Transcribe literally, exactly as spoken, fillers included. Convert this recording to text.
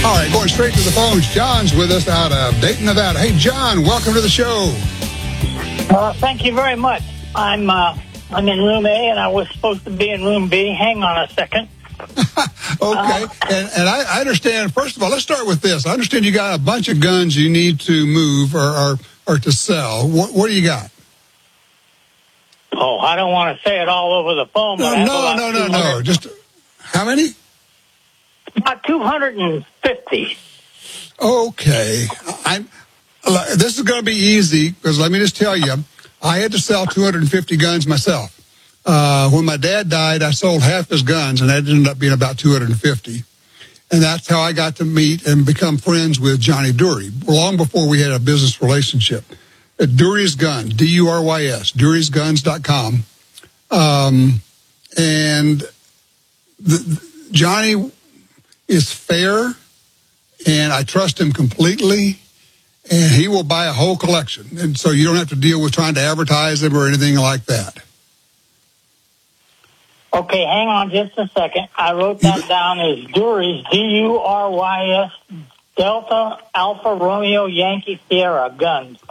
All right, going straight to the phones. John's with us out of Dayton, Nevada. Hey, John, welcome to the show. Uh, thank you very much. I'm uh, I'm in room A, and I was supposed to be in room B. Hang on a second. Okay, uh, and, and I, I understand, first of all, let's start with this. I understand you got a bunch of guns you need to move or or, or to sell. What, what do you got? Oh, I don't want to say it all over the phone. But No, I have no, about no, no, no. Just, how many? About two hundred fifty. Okay. I'm, this is going to be easy because let me just tell you, I had to sell two hundred fifty guns myself. Uh, when my dad died, I sold half his guns, and that ended up being about two hundred fifty. And that's how I got to meet and become friends with Johnny Dury, long before we had a business relationship. At Dury's Guns, D U R Y S, Dury's Guns dot com. Um, and the, Johnny is fair, and I trust him completely, and he will buy a whole collection. And so you don't have to deal with trying to advertise them or anything like that. Okay, hang on just a second. I wrote that down as Dury's, D U R Y S, Delta Alpha Romeo Yankee Sierra Guns.